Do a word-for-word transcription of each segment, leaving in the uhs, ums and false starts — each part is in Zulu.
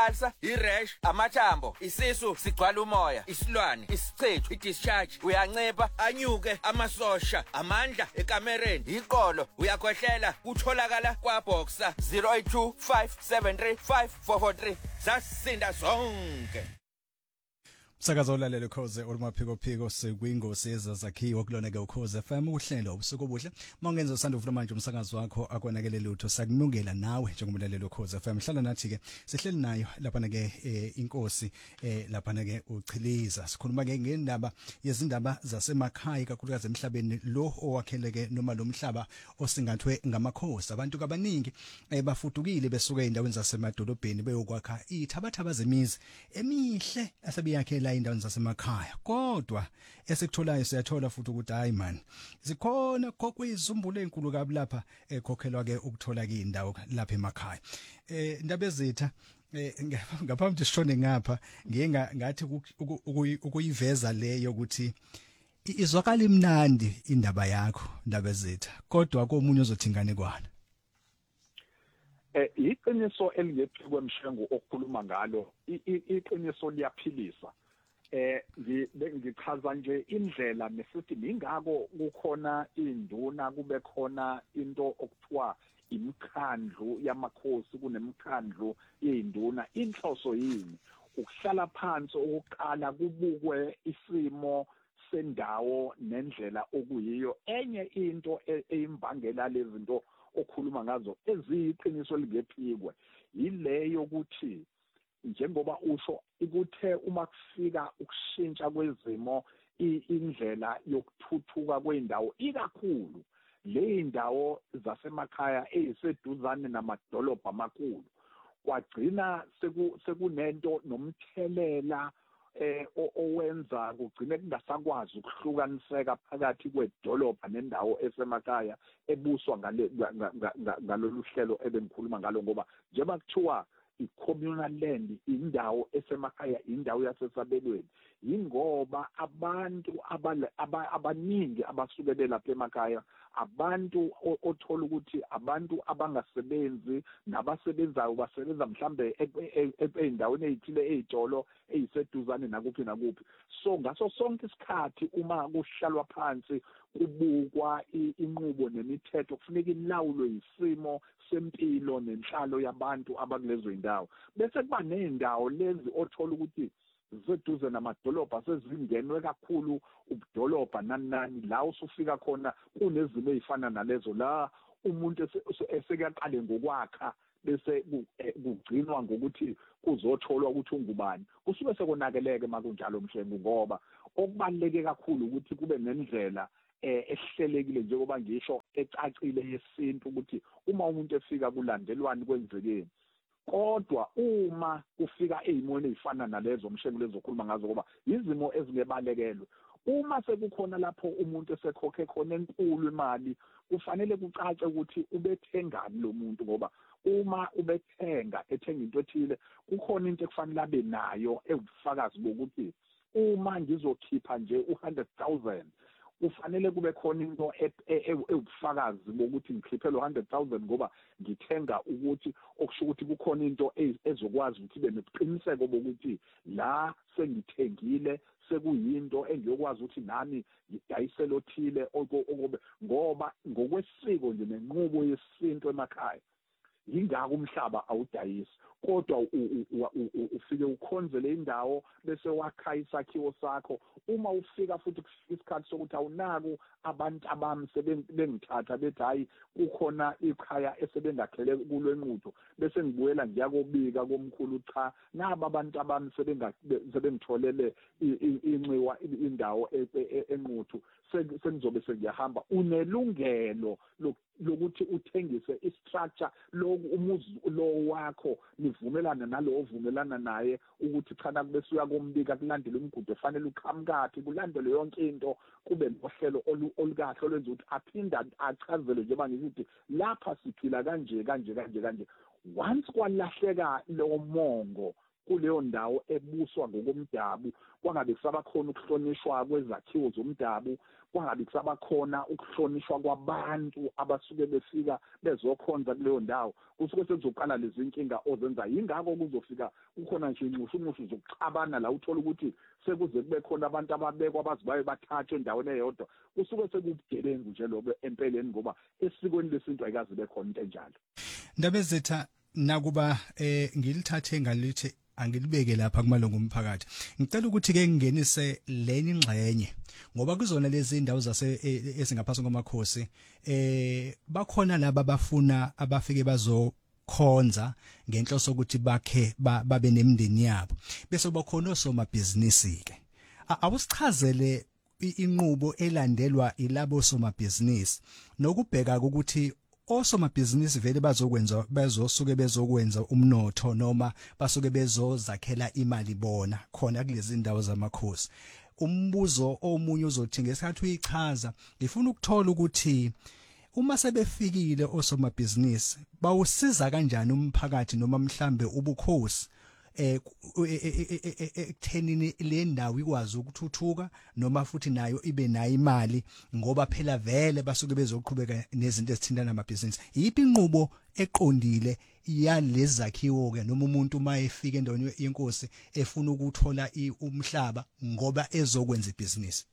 i-ulcer, i-rash, amathambo, isisu sigcwala umoya, isilwane, isichithu, i-discharge, uyancipha, anyuke amasosha, amandla ekamereni, iqolo, uyakhohlela, kutholakala kwaBoxer zero eight two five seven three five four four three. Zasinda zonke. Sakazo ulalele Ukhozi olumaphiko phiko sekwingosi ezakhiwa kulona ke Ukhozi F M uhlelo ubusuku obuhle mongenza usanda uvula manje umsakazo wakho akwanakele lutho sakunungela nawe njengomlaleli Ukhozi F M hlala nathi ke sihleli nayo lapha ke inkosi lapha ke uchiliza sikhuluma ke ngendaba yezindaba zasemakhaya kakhulukazi emhlabeni lo owakheleke noma lo mhlaba osingathwe ngamakhosi abantu abaningi bafudukile besuka endaweni zasemadolobheni beyokwakha ithabathaba zemizi emihle asebiyakhela indawo zasemakhaya kodwa esikutholayo siyathola futhi ukuthi hayi man zikhona kokuyizumbulo enkulu kabi lapha ekhokhelwa ke ukuthola ke indawo lapha emakhaya eh indaba ezitha ngaphambi sishone ngapha ngiyenga ngathi ukuyiveza leyo ukuthi izwakala imnandi indaba yakho indaba ezitha kodwa komunye ozothingane kwana eh iqiniso elingethi kwemshengo okukhuluma ngalo iqiniso liyaphilisa eh ngichaza nje indlela nesithi ingako kukhona induna kube khona into okuthiwa imkhandlu yamakhosi kunemkhandlu yezinduna inhloso yini ukuhlala phansi ukuqala kubukwe isimo sendawo nendlela okuyiyo enye into eyimbangela lezinto okhuluma ngazo eziyiqiniso lingephikwe yileyo ukuthi njengoba usho ikuthe uma kufika ukushintsha kwezimo indlela yokuthuthuka kwendawo ikakhulu le indawo zasemakhaya eziseduzane namadolobha amakhulu kwagcina sekunento nomthelela eh owenza kugcine kungasakwazi ukuhlukaniseka phakathi kwedolobha nendawo esemakhaya ebuswa ngale ngalolu hlelo ebengikhuluma ngalo ngoba njengoba kuthiwa i-communal land indawo esemakhaya indawo yasesabelweni ingoba abantu abaningi abasukele lapha emakhaya abantu othola ukuthi abantu abangasebenzi nabasebenzayo basebenza mhlambe eindaweni ezithile ezitolo eziseduzane nakuphi nakuphi so ngaso sonke isikhathi uma kuhlalwa phansi kubukwa inqubo nemithetho kufuneka ilawulwe isimo sempilo nenhlalo yabantu abakulezo indawo bese kuba nendawo lezi othola ukuthi zeduze namadolobha sezingenwe kakhulu ubudolobha nani nani la usufika khona kunezimo ezifana nalezo la umuntu esekaqale ngokwakha bese kugcinwa ngokuthi kuzotholwa ukuthi ungubani kusuke sekonakeleke makunjalo mshengu ngoba okubaleke kakhulu ukuthi kube nendlela ehlelekile njengoba ngisho ecacile yesintu ukuthi uma umuntu efika kulandelwani kwenzekeni kodwa uma kufika ezimweni ezifana nalezo mshengu lezokhuluma ngazo ngoba izimo ezingebalekelwe uma sekukhona lapho umuntu esekhokhe khona enkulu imali kufanele kucace ukuthi ubethengani lo muntu ngoba uma ubethenga ethenga into ethile kukhona into ekufanele abe nayo ebufakazi bokuthi uma ngizokhipha nje u one hundred thousand kufanele kube khona into ebufakazi bokuthi ngikhiphe lo one hundred thousand ngoba ngithenga ukuthi okusho ukuthi kukhona into ezokwazi ukuthi ibe neqiniseko bokuthi la sengithengile sekuyinto engiyokwazi ukuthi nami ngidayisele othile ngoba ngokwesiko nje nenqubo yesinto emakhaya ingaka umhlaba awudayisi kodwa ufike ukhonzele indawo bese wakha isakhiwo sakho uma ufika futhi kufika isikhathi sokuthi awunaku abantu abami sebengithatha bethi hayi kukhona ikhaya esebengakhele kulwenqutho bese ngibuyela ngiyakobika komkhulu cha naba abantu abami sebengitholele inxiwa indawo enqutho sengizobe sengiyahamba unelungelo lokuthi uthengise istructure loku umuzi lo wakho nivumelana nalo ovumelana naye ukuthi cha nakubese uyakombika kulandele umgudu efanele ukhamkaphi kulandele yonke into kube nohlelo olukahle olwenza ukuthi aphinda achazele njengoba ngithi lapha siphila kanje kanje kanje kanje once kwalahleka lo mongo kuleyo ndawo ebuswa ngokomdabu kwangabe kusabakhona ukuhlonishwa kwezakhiwo zomdabu kwangabe kusabakhona ukuhlonishwa kwabantu abasuke befika bezokhonza kuleyo ndawo kusuke sekuzoqala lezi inkinga ozenza yingakho kuzofika kukhona nje inxushunxushu zokuxabana la uthola ukuthi sekuze kube khona abantu ababekwa abazibaye bathathwe endaweni eyodwa kusuke sekubugebengu nje lokho empeleni ngoba esikweni lesintu ayikaze bekhona into enjalo. Ndabezitha nakuba eh ngilithathe ngalithi angilibeke lapha kumalungu omphakathi ngicela ukuthi ke ngingenise leni ingxenye ngoba kuzona lezi indawo zase esingaphasi kwamakhosi eh bakhona laba bafuna abafike bazo khonza ngenhloso ukuthi bakhe babe nemindeni yabo bese bakhona osomabhizinisi ke awusichazele inqubo elandelwa ilabo somabhizinisi nokubheka ukuthi osomabhizinisi vele bazokwenza bazosuke bezokwenza umnotho noma basuke bezozakhela imali bona khona kulezi indawo zamakhosi. Umbuzo omunye uzothi ngesikhathi uyichaza ngifuna ukuthola ukuthi uma sebefikile osomabhizinisi bawusiza kanjani umphakathi noma mhlambe ubukhosi eh ekuthenini le ndawo ikwazi ukuthuthuka noma futhi nayo ibe nayo imali ngoba phela vele basuke bezoqhubeka nezinto ezithindana namabhizinisi. Yipi inqubo eqondile yalezi zakhiwo ke noma umuntu uma efika endaweni yenkosi efuna ukuthola umhlaba ngoba ezokwenza ibhizinisi?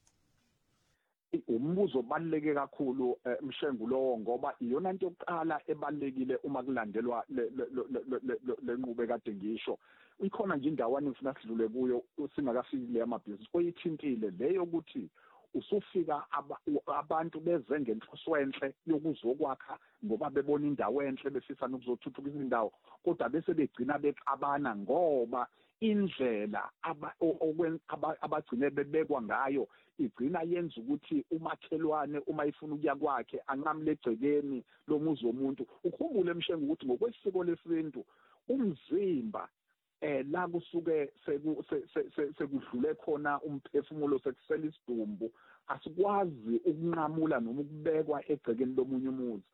Umbuzo obaluleke kakhulu Mshengu lowo ngoba iyona into yokuqala ebalekile uma kulandelwa le nqubo kade ngisho ikhona nje indawana ngifuna sidlule kuyo singakafiki le amabhizinisi oyithintile leyo ukuthi usufika abantu beze ngenhloso enhle yokuzokwakha ngoba bebona indawo enhle befisa ukuzothuthukisa indawo kodwa bese begcina bexabana ngoba indlela abagcine bebekwa ngayo igcina yenza ukuthi umakhelwane uma ifuna ukuya kwakhe anqamle egcekeni lomuzi womuntu. Ukhumbule Mshengu ukuthi ngokwesiko lesintu umzimba eh la kusuke sekudlule khona umphefumulo sekusela isidumbu asikwazi ukunqamula noma ukubekwa egcekeni lomunye umuzi.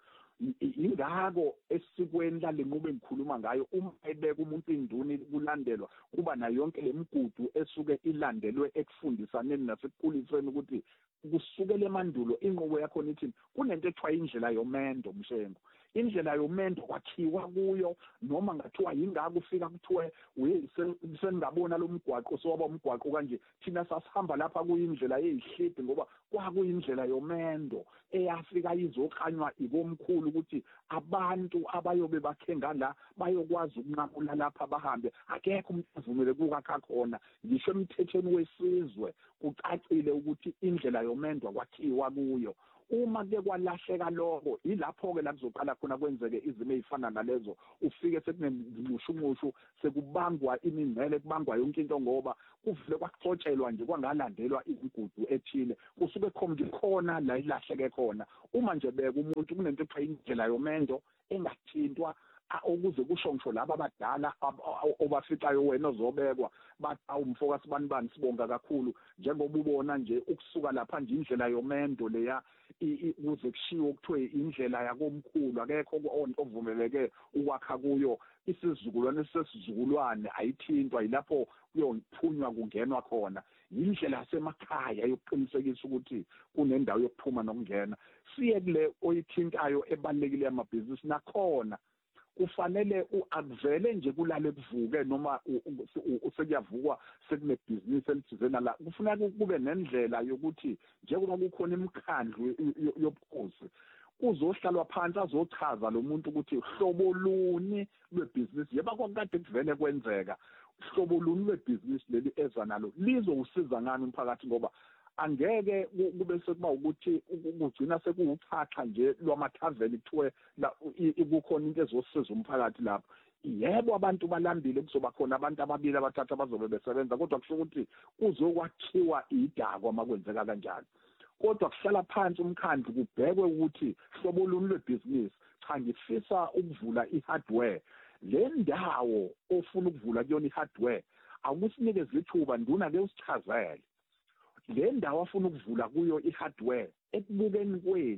Ingakho esikweni la lenqubo engikhuluma ngayo uma ebeka umuntu induni kulandelwa kuba nayo yonke lemigudu esuke ilandelwe ekufundisaneni nasekukhulisweni ukuthi kusukela emandulo inqubo yakho nithi kunento ekuthiwa indlela yomendo Mshengu. Indlela yomendo kwakhiwa kuyo noma ngathiwa yingakho ufika kuthiwe seningabona lo mgwaqo soba umgwaqo kanje thina sasihamba lapha kuyindlela yeyihlidi ngoba kwakuyindlela yomendo eyafika izokhanywa ibomkhulu ukuthi abantu abayobe bakhenga la bayokwazi ukunqamula lapha bahambe akekho umuntu avumele kukakha khona ngisho emthethweni wesizwe kucacile ukuthi indlela yomendo kwakhiwa kuyo. Uma ke kwalahleka lokho ilapho ke la kuzoqala khona kwenzeke izimo ezifana nalezo ufike sekunemushumushu sekubangwa imingcele kubangwa yonke into ngoba kuvule kwaxotshelwa nje kwangalandelwa izigudu ethile kusuke khona la ilahleke khona. Uma nje beka umuntu kunento ekuthiwa indlela yomendo engathintwa ukuze kusho ngisho laba abadala obaficayo wena ozobekwa bathi awumfoka sibani bani sibonga kakhulu njengoba ubona nje ukusuka lapha nje indlela yomendo leya ukuze kushiwo kuthiwe indlela yakomkhulu akekho ovumeleke ukwakha kuyo isizukulwane sesizukulwane ayithintwa yilapho kuyophunywa kungenwa khona indlela yasemakhaya yokuqinisekisa ukuthi kunendawo yokuphuma nokungena. Siye kule oyithintayo ebalekile yamabhizinisi nakhona kufanele uakuvele nje kulale kuvuke noma usekuyavukwa sekune business elithizena la kufanele kube nendlela yokuthi njengoba kukhona imikhandlu yobukhosi kuzohlalwa phansi azochaza lo muntu ukuthi uhlobo luni lwebusiness yeba kwakade kuvele kwenzeka uhlobo luni lwebusiness leli eza nalo lizowusiza ngani umphakathi ngoba angeke kube sekuba ukuthi ukugcina sekuwuphakha nje lwamathaveni kuthiwe la kukhona into ezosiza umphakathi lapho. Yebo abantu balambile kuzoba khona abantu ababili abathathu abazobe besebenza kodwa kusho ukuthi kuzokwakhiwa idakwa makwenzeka kanjalo. Kodwa kuhlala phansi umkhandlu kubhekwe ukuthi hlobo luni lwebusiness cha ngifisa ukuvula ihardware le ndawo ofuna ukuvula kuyona ihardware awusinikeze ithuba nduna ke usichazele le ndawo afuna ukuvula kuyo ihardware ekubukeni kwenu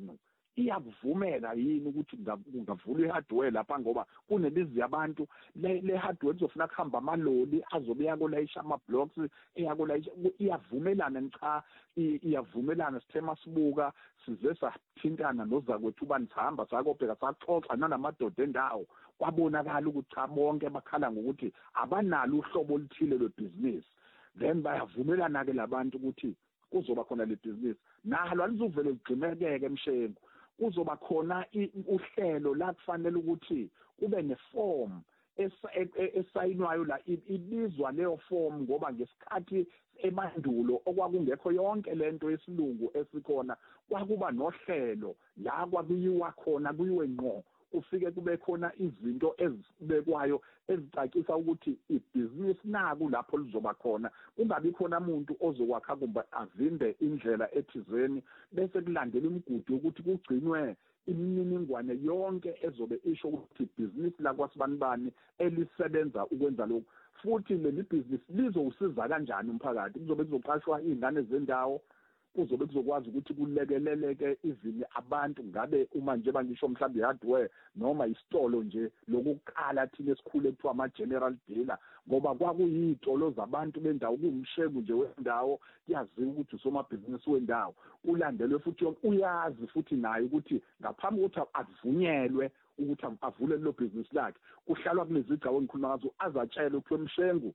iyakuvumela yini ukuthi ungavula ihardware lapha ngoba kunemizi yabantu le hardware izofuna kuhamba amaloli azobe yakolayisha ama-blocks eyakolayisha iyavumelana cha iyavumelana sithema sibuka size sathintana nozakwethu banithamba sakobheka saxoxa nanamadoda endawo kwabonakala ukuthi cha bonke bakhala ngokuthi abanalo uhlobo oluthile lwebhizinisi then bayavumelana ke labantu ukuthi kuzoba khona le business nalo alizuvele ligcinekeke emshengo kuzoba khona uhlelo la kufanele ukuthi kube neform esayinwayo la ibizwa leyo form ngoba ngesikhathi emandulo okwakungekho yonke lento yesilungu esikhona kwakuba nohlelo la kwakuyiwa khona kuyiwe ngqo ufike kube khona izinto ezibekwayo ezicacisa ukuthi ibhizinisi naku lapho lizoba khona kungabi khona umuntu ozokwakha kumbe avimbe indlela ethizeni bese kulandela imigudu ukuthi kugcinwe imininingwane yonke ezobe isho ukuthi ibhizinisi la kwasibanibani elisebenza ukwenza lokho futhi leli business lizowusiza kanjani umphakathi kuzobe kuzoqashwa izingane zendawo kuzobe kuzokwazi ukuthi kulekeleleke izini abantu ngabe uma nje bangisho mhlawumbe ihardware noma isitolo nje lokuqala thina esikhulu ekuthiwa ama-general dealer ngoba kwakuyitolo zabantu bendawo kuwumshengu nje wendawo kuyaziwa ukuthi usomabhizinisi wendawo kulandelwe futhi uyazi futhi naye ukuthi ngaphambi kokuthi avunyelwe ukuthi avule lo business lakhe kuhlalwa kulezi igcawu engikhuluma ngazo azatshela ukuthi emshengu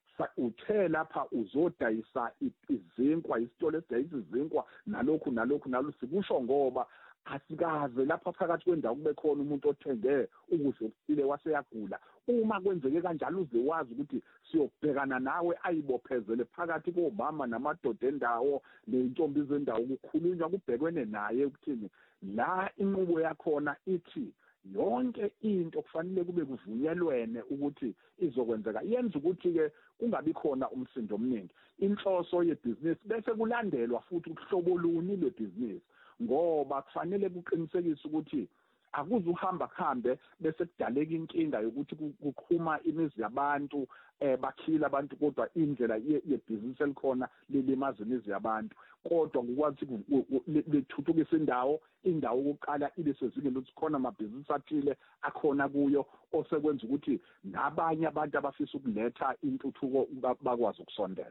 uthe lapha uzodayisa izinkwa isitolo esidayisa izinkwa nalokhu nalokhu nalokhu sikusho ngoba asikaze lapha phakathi kwendawo kube khona umuntu othenge ukudla okuthile waseyagula uma kwenzeke kanjalo uze wazi ukuthi siyobhekana nawe ayibophezele phakathi komama namadoda endawo nentombi zendawo kukhulunywa kubhekwane naye ukuthini la inqubo yakhona ithi yonke into kufanele kube kuvunyelwene ukuthi izokwenzeka yenza ukuthi ke kungabi khona umsindo omningi inhloso yebhizinisi bese kulandelwa futhi uhlobo luni lwebhizinisi ngoba kufanele kuqinisekise ukuthi akuze uhamba kuhambe bese kudaleka inkinga yokuthi kuqhuma imizi yabantu eh bakhila abantu kodwa indlela yebhizinisi elikhona lilimaza imizi yabantu kodwa ngokwazi lethuthukisa indawo indawo yokuqala ibe sezingeni lokuthi khona amabhizinisi athile akhona kuyo osekwenza ukuthi nabanye abantu abafisa ukuletha intuthuko bakwazi ukusondela.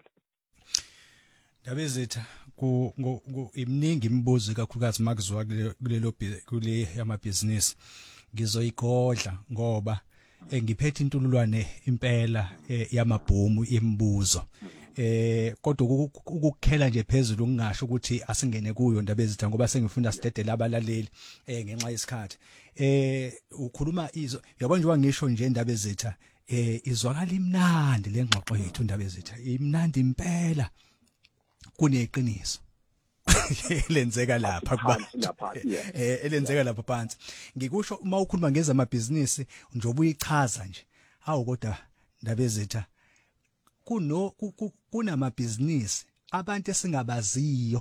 Ndabezitha ku iminingi imibuzo kakhulukazi makuzwa kulelo kule yamabhizinisi ngizoyigodla ngoba ngiphethe intululwane impela yamabhomu imibuzo eh kodwa ukukhela nje phezulu ungasho ukuthi asingene kuyo Ndabezitha ngoba sengifunda sidedela abalaleli eh ngenxa yesikhathi eh ukhuluma izo yabona nje wangisho nje Ndabezitha eh izwakala imnandi lengxoxo yethu Ndabezitha imnandi impela kuneqiniso elenzeka lapha kubantu eh elenzeka lapha phansi ngikusho uma ukhuluma ngeza amabhizinisi njobe uyichaza nje hawu kodwa Ndabezitha kuno kunamabhizinisi abantu esingabaziyo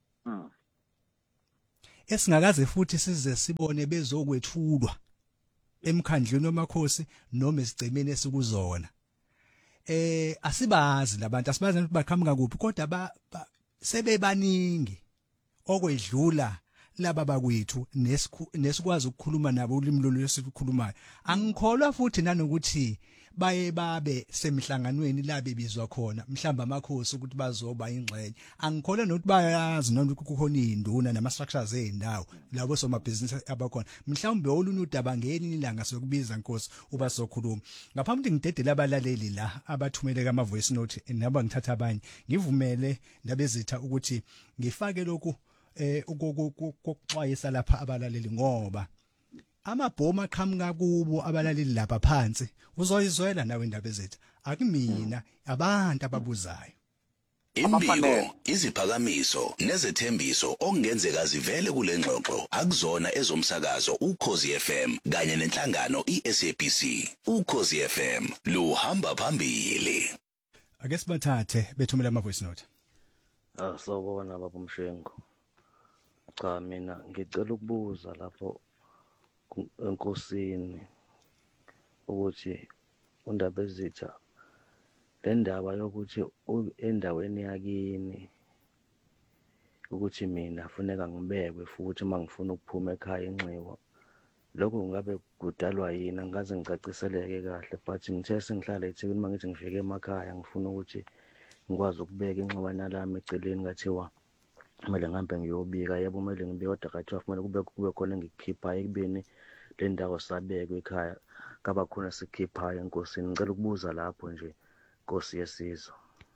esingakaze futhi size sibone bezokwethulwa emkhandlweni wamakhosi noma esigcemeni esikuzona eh asibazi labantu asibazi ukuthi baqhamuka kuphi kodwa ba sebebaningi okwedlula laba bakwethu nesikwazi ukukhuluma nabo ulimi lolu lesikhulumayo angikholwa futhi nanokuthi baye babe semhlanganweni la bebizwa khona mhlamba amakhosi ukuthi bazoba ingxenye angikholwa nokuthi bayazi noma kukhona induna nama structures ezindawo labo somabhizinisi abakhona mhlawumbe olunye udaba ngeni ilanga sokubiza inkosi uba sokhuluma ngaphambi ukuthi ngidedele abalaleli la abathumeleka ama voice note naba ngithatha abanye ngivumele Ndabezitha ukuthi ngifake lokhu eh ukuxwayisa lapha abalaleli ngoba amabhoma aqhamuka kubo abalaleli lapha phansi uzoyizwela nawe Ndabezitha akumina abantu ababuzayo Imbiko iziphakamiso nezethembiso okungenzeka zivele kule ngxoxo akuzona ezomsakazo uKhosi F M kanye nenhlangano iS A B C uKhosi F M luhamba phambili ake sibathathe bethumela ama voice note ah sawubona baba Mshengo cha mina ngicela ukubuza lapho enkosini ukuthi uNdabezitha le ndaba yokuthi endaweni yakini ukuthi mina funeka ngibekwe futhi uma ngifuna ukuphuma ekhaya enxiwa. Lokho kungabe kudalwa yini angikaze ngicaciseleke kahle, but ngithe sengihlala eThekwini uma ngithi ngifike emakhaya ngifuna ukuthi ngikwazi ukubeka inxiwana lami eceleni ngathiwa kumele ngihambe ngiyobika. Yebo kumele ngibike kodwa kathiwa kumele kube kube khona engikukhiphayo ekubeni le ndawo sabekwe ekhaya kaba khona sikhiphayo enkosini. Ngicela ukubuza lapho nje Nkosi yesizwe.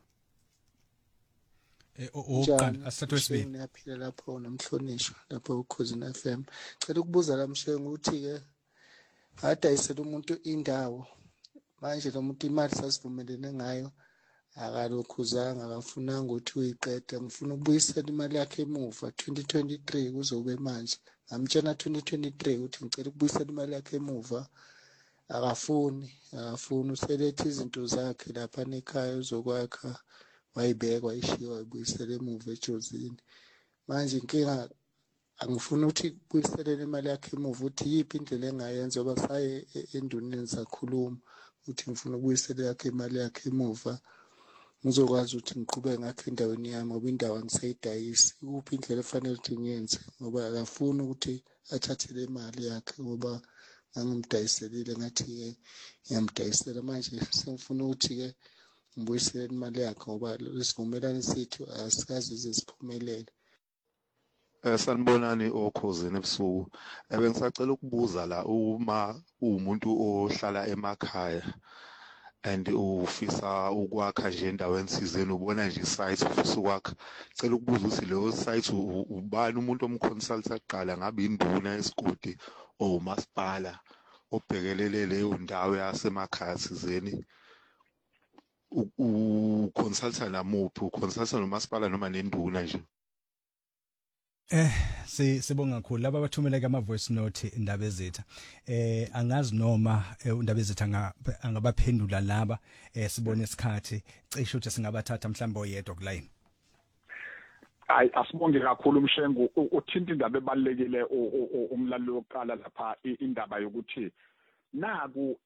Eh oqala asathu sibini niyaphila lapho nomhlonishwa lapho uKhozi F M. Ngicela ukubuza la Mshengu ukuthi ke adayisela umuntu indawo manje lo muntu imali sasivumelene ngayo akalokhuzanga akafunanga ukuthi uyiqede. Ngifuna ukubuyisela imali yakhe emuva twenty twenty-three kuzobe manje. Ngamtshela twenty twenty-three ukuthi ngicela ukubuyisela imali yakhe emuva akafuni akafuni uselethe izinto zakhe lapha nekhaya uzokwakha wayibeka wayishiya wayibuyisela emuva ejozini. Manje inkinga angifuna ukuthi kubuyiselele imali yakhe emuva ukuthi yipi indlela engayenza ngoba saye enduneni sakhuluma ukuthi ngifuna ukubuyisela yakhe imali yakhe emuva ngizokwazi ukuthi ngiqhubeke ngakhe endaweni yami ngoba indawo angisayidayisi. Ikuphi indlela efanele ukuthi ngiyenze ngoba akafuni ukuthi athathe le mali yakhe ngoba ngangimdayiselile ngathi ngiyamdayisela. Manje sengifuna ukuthi ke ngibuyisele imali yakhe ngoba lesivumelane sethu asikaze sesiphumelele. Eh sanibonani oKhozi ebusuku. Ebengisacela ukubuza la uma umuntu ohlala emakhaya and ufisa ukwakha nje endaweni sizeni ubona nje isite ufisa ukwakha. Cela ukubuza ukuthi leyo site ubani umuntu omconsulta aqala ngabe induna esigodi o masipala obhekelele leyo ndawo yasemakhaya sizeni. U-consultant namuphi u-consultant nomasipala noma nenduna nje? Eh si sibonga kakhulu laba bathumela ke ama voice note indaba ezitha. Eh angazi noma indaba ezitha angabaphendula laba eh sibone isikhathi cishe ukuthi singabathatha mhlawumbe oyedwa kuline. Hayi asibonge kakhulu Mshengu uthinta indaba ebalekile umlaleli wokuqala lapha indaba yokuthi naku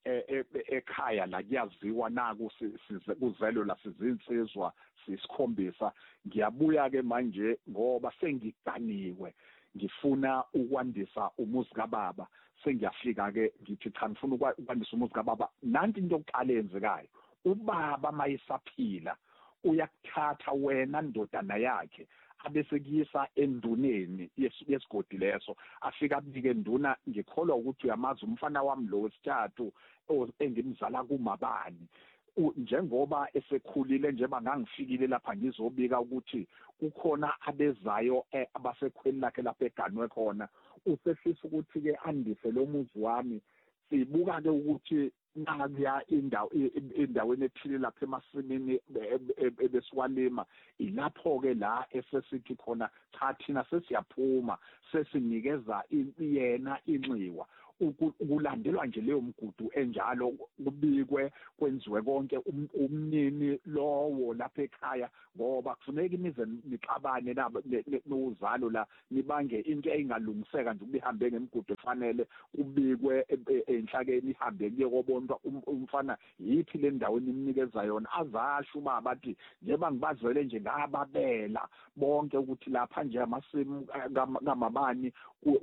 ekhaya la kuyaziwa naku size kuzelo la sizinsizwa sisikhombisa. Ngiyabuya ke manje ngoba sengiganiwe ngifuna ukwandisa umuzi kaBaba sengiyafika ke ngithi cha ngifuna ukwandisa umuzi kaBaba. Nanti into yokuqala enzekayo uBaba mayisaphila uyakuthatha wena ndodana yakhe abese kuyisa enduneni yesigodi leso afika abike nduna ngikholwa ukuthi uyamazi umfana wami lo wesithathu engimzala kumabani njengoba esekhulile nje bangangifikile lapha ngizobika ukuthi kukhona abezayo abasekhweli lakhe lapha eganwe khona usefisa ukuthi ke andise lo muzi wami. Sibuka ke ukuthi nakuya indawo endaweni ethile lapha emasimini ebesiwalima ilapho ke la esesithi khona cha thina sesiyaphuma sesinikeza yena inxiwa ukulandelwa nje leyo mgudu enjalo kubikwe kwenziwe konke umnini lowo lapha ekhaya ngoba kufuneka imize nixabane nozalo la nibange into engalungiseka nje ukubihambe ngemigudu efanele kubikwe enhlakeni ihambe kuye kobonwa umfana yithi le ndawo nimnikeza yona azasho ubaba athi njeba ngibazwele nje ngababela bonke ukuthi lapha nje amasimu kamabani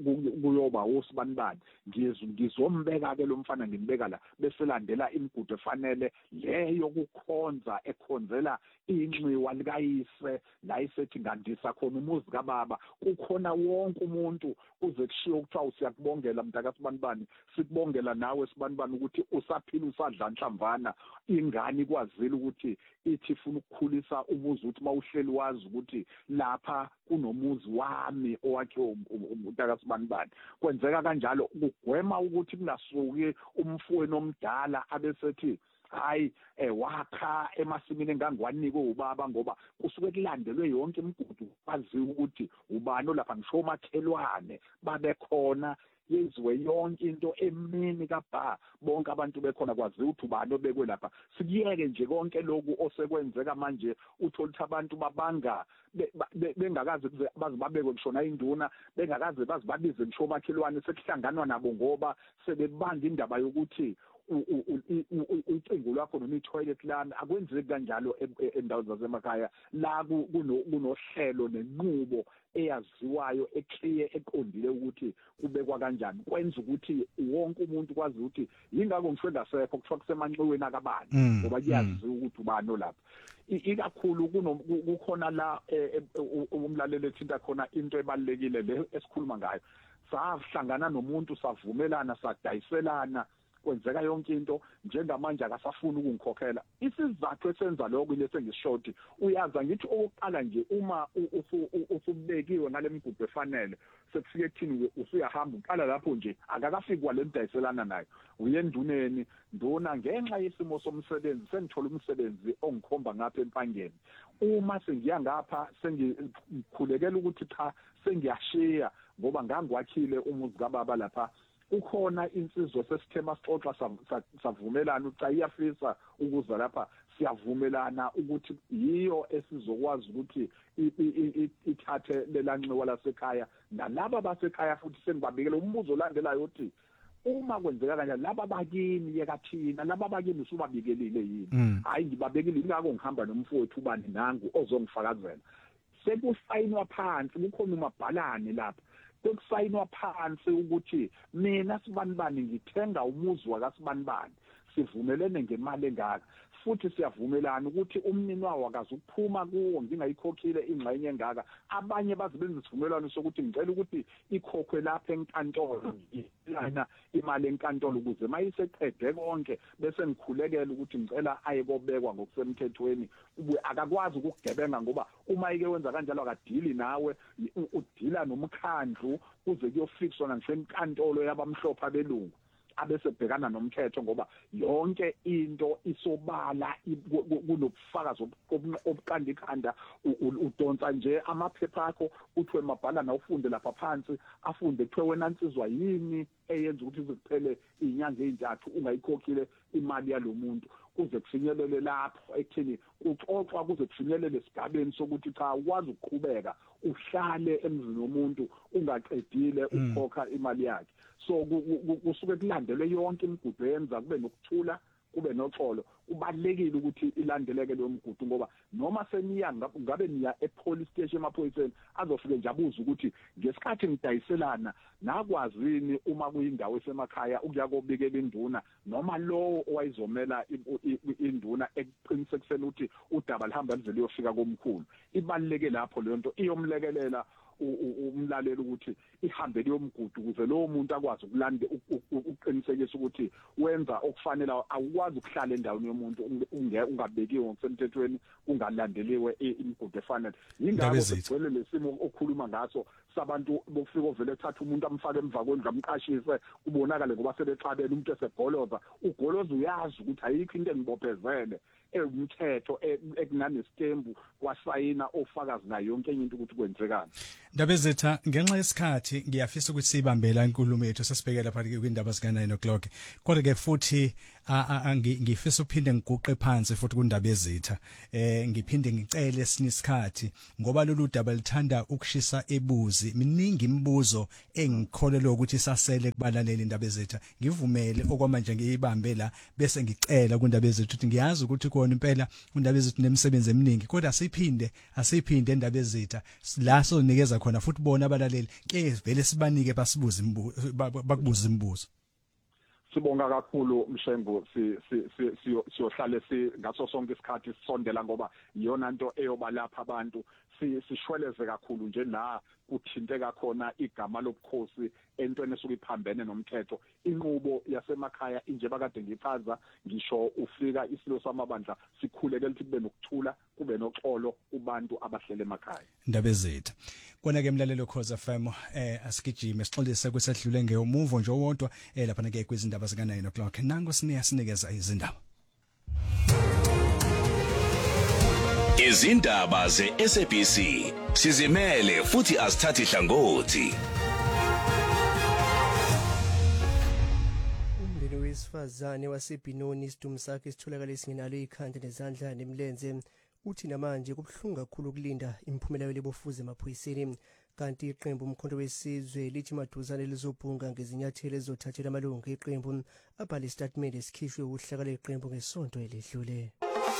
kuyoba usibanibani ngizombeka ke lo mfana ngimbeka la bese landela imigudu efanele leyo kukhonza ekhonzela inxiwa likayise la isethi ngandisa khona umuzi kaBaba kukhona wonke umuntu uze kushiyo ukuthiwa usiyakubongela mntaka sibanibani sikubongela nawe sibanibani ukuthi usaphila usadla nhlamvana ingane ikwazile ukuthi ithi ifuna ukukhulisa umuzi uthi mawuhleli wazi ukuthi lapha kunomuzi wami owakhe umntaka sibanibani kwenzeka kanjalo kugwema ukuthi kunasuki umfweni omdala abesethi hayi eh wakha emasimini engangwanika ubaba ngoba kusuke kulandelwe yonke imigudu kwazi ukuthi ubani lapha ngisho makhelwane babe khona yenziwe yonke into emini kaBha bonke abantu bekhona kwazi ukuthi ubani obekwe lapha. Sikiyeke nje konke lokhu osekwenzeka manje uthola ukuthi abantu babanga bengakazi bazi babekwe kushona induna bengakazi bazi babize ngisho makhelwane sekuhlanganwa nabo ngoba sebebanga indaba yokuthi ucingo lwakho noma i-toilet lana akwenzeki kanjalo endaweni zasemakhaya la kunohlelo nenqubo eyaziwayo eclear eqondile ukuthi kubekwa kanjani kwenza ukuthi wonke umuntu kwazi ukuthi yingakho ngisho ngasekho kuthiwa kusemanxiweni akabani ngoba kuyaziwa ukuthi ubani olapha ikakhulu kukhona la umlaleli ethinta khona into ebalekile le esikhuluma ngayo sahlangana nomuntu savumelana sadayiselana kwenzeka yonke into njengamanje akasafuni ukungikhokhela isizathu esenza lokho lese ngisishoti uyaza ngithi oqala nje uma usubekiwe ngale migudu efanele sekufike ekuthini usuyahamba uqala lapho nje akakafiki kwale mdayiselana nayo uyenduneni ndona ngenxa yesimo somsebenzi sengithola umsebenzi ongikhomba ngapha empangeni uma sengiya ngapha sengikhulekela ukuthi cha sengiyashiya ngoba ngangwakhile umuzi kababa lapha ukhona insizwa sesithema sixoxa savumelana uca iyafisa ukuza lapha siyavumelana ukuthi yiyo esizokwazi ukuthi ithathe lelanxiwa lasekhaya nalabo basekhaya futhi sengibabekele umbuzo olandelayo uthi uma kwenzeka kanjani laba bakini yekathina laba bakini usubabikelile yini hayi ngibabekile ingako ngihamba nomfowethu ubani nangu ozongifakazela sekusayinwa phansi kukhona umabhalane lapha sekusayinwa phansi ukuthi mina sibanibani ngithenga umuzi wakasibanibani sivumelene ngemali engaka futhi siyavumelana ukuthi umnini wawo akazukuphuma kuwo ngingayikhokhile ingxenye engaka abanye bazibenza isivumelwano sokuthi ngicela ukuthi ikhokhwe lapha enkantolo lana imali enkantolo ukuze mayiseqede konke bese ngikhulekela ukuthi ngicela aye kobekwa ngokusemthethweni ube akakwazi ukugebenga ngoba uma ike wenza kanjalo akadili nawe udila nomkhandlu kuze kuyofixwa ngisho enkantolo yabamhlophe belungu abese bhekana nomthetho ngoba yonke into isobala kunobufakazi obuqanda ikhanda udonsa nje amaphepha akho uthiwe mabhala na ufunde lapha phansi afunde kuthiwe wena nsizwa yini eyenza ukuthi iziphele inyanga ezintathu ungayikhokhile imali yalomuntu kuze kufinyelele lapho ekuthini uxoxwa kuze kufinyelele esigabeni sokuthi cha ukwazi ukuqhubeka uhlale emzini womuntu ungaqedile ukukhokha imali yakhe so kusuke kulandelwe yonke imigudu yenza kube nokuthula kube noxolo kubalekile ukuthi ilandeleke leyo migudu ngoba noma seniya ngabe niya epolice station emaphoyiseni azofike nje abuza ukuthi ngesikhathi ngidayiselana nakwazini uma kuyindawo esemakhaya ukuya kobikela induna noma lo owayizomela induna eqinisekisela ukuthi udaba lihamba lize liyofika komkhulu ibaleke lapho leyo nto iyomlekelela umlaleli ukuthi ihambe leyo mgudu ukuze lo muntu akwazi ukulanda uqinisekisa ukuthi wenza okufanele awukwazi ukuhlala endaweni yomuntu ungabekiwe ngokusemthethweni ungalandeliwe imigudu efanele yingakho sigcwele lesimo okhuluma ngaso sabantu bofika ovele ethatha umuntu amfake emva kwendlu amqashise ubonakale ngoba sebexabela umuntu esegoloza ugoloza uyazi ukuthi ayikho into engibophezele umthetho ekunanestembu kwasayina ofakazi nayo yonke into ukuthi kwenzekani Ndabezitha ngenxa yesikhathi ngiyafisa ukuthi sibambela inkulumo yethu sesibhekela phakathi kwindaba zika nine o'clock kodwa ke futhi ngifisa uphinde ngiguqe phansi futhi kundaba ezitha eh ngiphinde ngicele sinisikhathi ngoba lolu daba lithanda ukushisa ebuzi miningi imibuzo engikholelwe ukuthi sasele kubalaleli indaba ezitha ngivumele okwamanje ngiyibambe la bese ngicela kundaba ezitha ukuthi ngiyazi ukuthi kona impela kundaba ezitha nemisebenzi eminingi kodwa asiphinde asiphinde indaba ezitha la sonikeza khona futhi bona abalaleli ke vele sibanike basibuza imibuzo bakubuza imibuzo Sibonga kakhulu Mshengu si siyohlale si ngaso sonke isikhathi sisondela ngoba iyona into eyoba lapha abantu sishweleze kakhulu nje la kuthinteka khona igama lobukhosi entweni esuke iphambene nomthetho inqubo yasemakhaya inje bakade ngichaza ngisho ufika isilo samabandla sikhuleke lithi kube nokuthula kube noxolo kubantu abahlele emakhaya indaba ezethu kona ke emlalelo Khoza F M eh asigijime sixolise kwesedlule ngeyomuvo nje owodwa eh lapha ke kwizindaba zika nine o'clock nango siniya sinikeza izindaba izindaba ze-S A B C sizimele futhi asithathi hlangothi umndeni wesifazane waseBinoni isidumbu sakhe sitholakala isingenalo ikhanda nezandla nemlenze uthi namanje kubhlungu kakhulu ukulinda imiphumela yelebofuze emaphoyiseni kanti iqembu umkhonto wesizwe lithi maduzane lizobhunga ngezinyathelo ezothathela amalungu eqembu abhale isitatimende esikhishwe uhlaka leqembu ngesonto eledlule.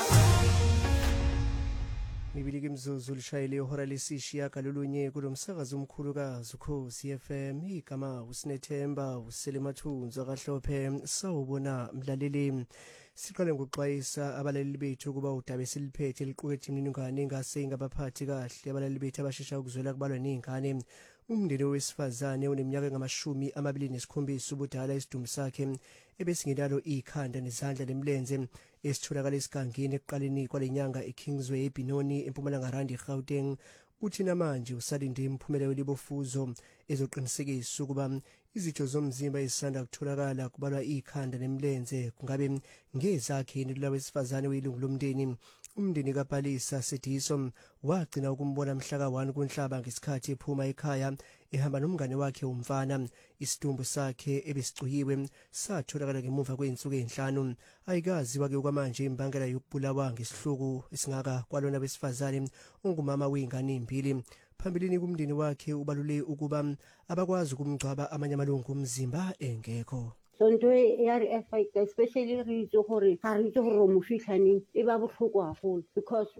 Mibili kimzuzu lishayile ihora lesishiya kalolunye kulomsakazi omkhulukazi uKhosi F M igama uSinethemba uSelemathunzu akahlophe sawubona mlaleli. Siqale ngokuxwayisa abalali bethu kuba udaba esiliphethe liqukethe imininingwane engase ingabaphathi kahle abalali bethu abashesha ukuzwela kubalwa nezingane. Umndeni wesifazane oneminyaka engamashumi amabili nesikhombisa ubudala isidumbu sakhe ebesingenalo ikhanda nezandla lemlenze esitholakala esigangeni ekuqaleni kwalenyanga eKingsway eBinoni eMpumalanga Rand eGauteng. Uthi namanje usalinde imphumela yelibofuzo ezoqinisekisa ukuba izitho zomzimba ezisanda kutholakala kubalwa ikhanda nemlenze kungabe ngezakhe yini lawe wesifazane welungu lomndeni. Umndeni kaPalisa Sediso wagcina ukumbona mhla ka one kuNhlaba ngesikhathi ephuma ekhaya ehamba nomngane wakhe umfana. Isidumbu sakhe ebesicwiyiwe satholakala ngemuva kweinsuku ezinhlanu. Ayikazi wake kwamanje imbangela yokubulawa ngesihluku esingaka kwalona besifazane ongumama wengane ezimbili. Phambilini kumndeni wakhe ubalule ukuba abakwazi ukumgcwaba amanye amalungu omzimba engekho. Sonto ya re fight especially re itse gore ga re itse gore mo fitlhaneng e ba botlhoko haholo because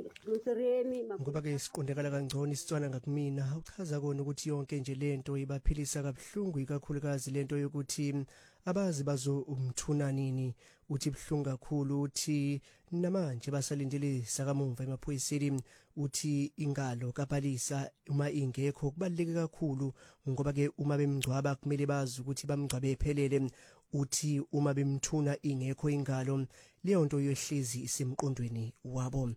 ngoba ke siqondekala kangcono isitswana ngakumina uchaza kona ukuthi yonke nje lento ibaphilisa kabuhlungu ikakhulukazi lento yokuthi abazi bazo umthuna nini. Uthi buhlungu kakhulu uthi namanje basalindele sakamumva emaphoyiseni. Uthi ingalo kaPalisa uma ingekho kubaluleke kakhulu ngoba ke uma bemgcwaba kumele bazi ukuthi bamgcwabe ephelele. Uthi uma bemthuna ingekho ingalo leyo nto yohlezi isemqondweni wabo.